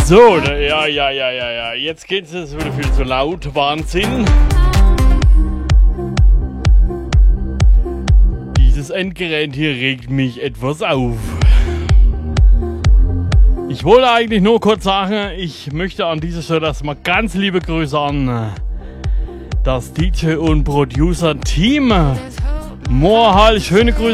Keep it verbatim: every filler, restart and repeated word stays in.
So, ja, ja, ja, ja, ja. Jetzt geht's jetzt wieder viel zu laut. Wahnsinn. Dieses Endgerät hier regt mich etwas auf. Ich wollte eigentlich nur kurz sagen, ich möchte an dieser Stelle erstmal ganz liebe Grüße an das D J und Producer-Team. Moral, schöne Grüße.